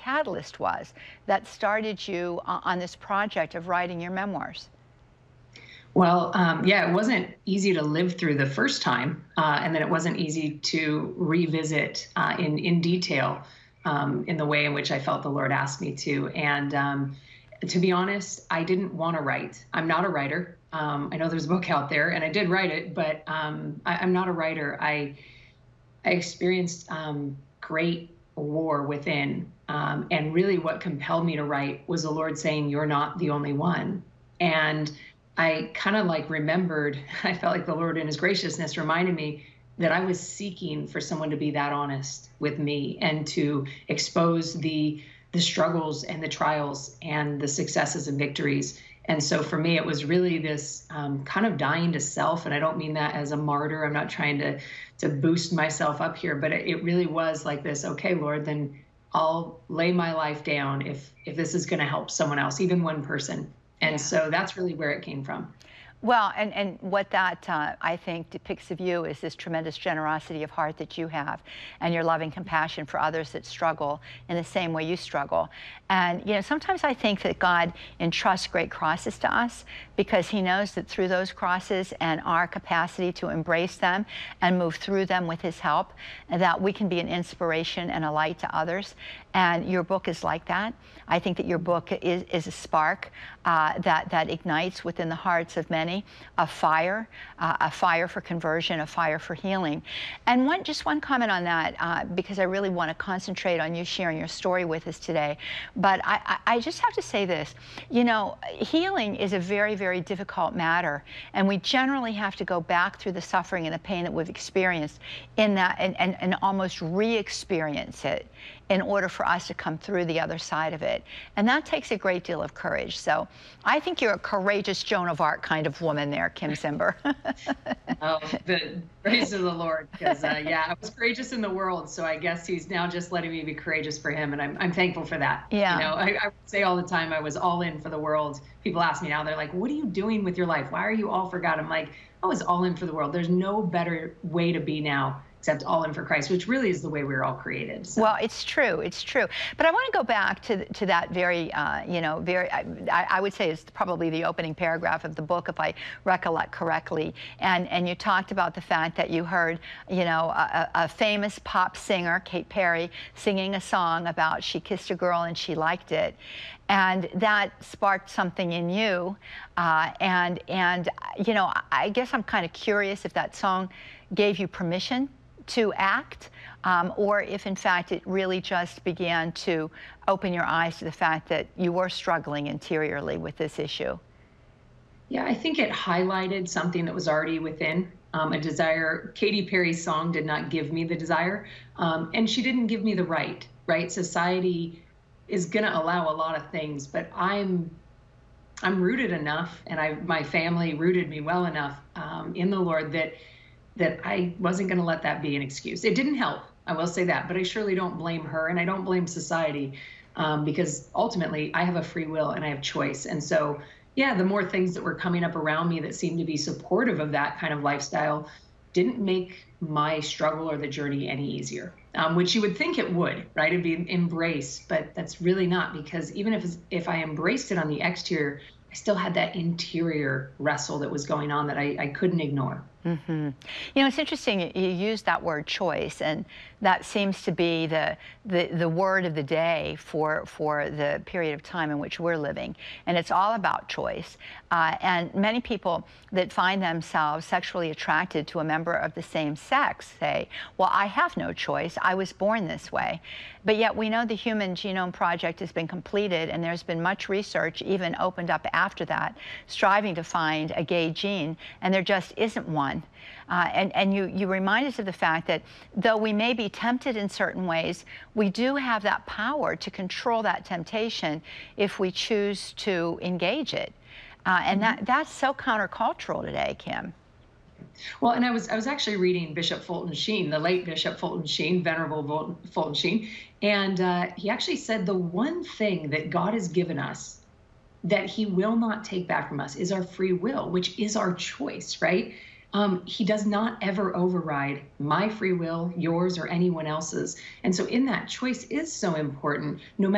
catalyst was that started you on this project of writing your memoirs. Well, yeah, it wasn't easy to live through the first time, and then it wasn't easy to revisit in detail in the way in which I felt the Lord asked me to. And to be honest, I didn't want to write. I'm not a writer. I know there's a book out there, and I did write it, but I'm not a writer. I experienced great war within, and really what compelled me to write was the Lord saying, "You're not the only one." And I kind of like remembered, I felt like the Lord in his graciousness reminded me that I was seeking for someone to be that honest with me and to expose the struggles and the trials and the successes and victories. And so for me, it was really this kind of dying to self. And I don't mean that as a martyr. I'm not trying to boost myself up here, but it really was like this, okay, Lord, then I'll lay my life down if this is going to help someone else, even one person. And so that's really where it came from. Well, and what that I think depicts of you is this tremendous generosity of heart that you have, and your loving compassion for others that struggle in the same way you struggle. And you know, sometimes I think that God entrusts great crosses to us because He knows that through those crosses and our capacity to embrace them and move through them with His help, that we can be an inspiration and a light to others. And your book is like that. I think that your book is a spark that ignites within the hearts of many a fire for conversion, a fire for healing. And just one comment on that, because I really want to concentrate on you sharing your story with us today. But I just have to say this, you know, healing is a very, very difficult matter, and we generally have to go back through the suffering and the pain that we've experienced in that and almost re-experience it in order for us to come through the other side of it. And that takes a great deal of courage. So I think you're a courageous Joan of Arc kind of woman there, Kim Cimber. Oh, the praise of the Lord, because yeah, I was courageous in the world, so I guess He's now just letting me be courageous for Him, and I'm thankful for that. Yeah. You know, I would say all the time I was all in for the world. People ask me now, they're like, "What are you doing with your life? Why are you all for God?" I'm like, I was all in for the world. There's no better way to be now except all in for Christ, which really is the way we were all created. So. Well, it's true, it's true. But I want to go back to that very, you know, I would say it's probably the opening paragraph of the book, if I recollect correctly. And you talked about the fact that you heard, you know, a famous pop singer, Katy Perry, singing a song about she kissed a girl and she liked it. And that sparked something in you. And you know, I guess I'm kind of curious if that song gave you permission to act, or if in fact it really just began to open your eyes to the fact that you were struggling interiorly with this issue. Yeah, I think it highlighted something that was already within, a desire. Katy Perry's song did not give me the desire, and she didn't give me the right? Society is gonna allow a lot of things, but I'm rooted enough, and my family rooted me well enough in the Lord that I wasn't going to let that be an excuse. It didn't help, I will say that, but I surely don't blame her, and I don't blame society, because ultimately I have a free will and I have choice. And so, yeah, the more things that were coming up around me that seemed to be supportive of that kind of lifestyle didn't make my struggle or the journey any easier, which you would think it would, right? It'd be embraced, but that's really not, because even if I embraced it on the exterior, I still had that interior wrestle that was going on that I couldn't ignore. Mm-hmm. You know, it's interesting you use that word choice, and that seems to be the word of the day for the period of time in which we're living. And it's all about choice. And many people that find themselves sexually attracted to a member of the same sex say, well, I have no choice. I was born this way. But yet we know the Human Genome Project has been completed, and there's been much research even opened up after that, striving to find a gay gene, and there just isn't one. And you remind us of the fact that though we may be tempted in certain ways, we do have that power to control that temptation if we choose to engage it. And that's so countercultural today, Kim. Well, and I was actually reading Bishop Fulton Sheen, the late Bishop Fulton Sheen, Venerable Fulton Sheen, and he actually said the one thing that God has given us that He will not take back from us is our free will, which is our choice, right? He does not ever override my free will, yours, or anyone else's. And so in that choice is so important, no matter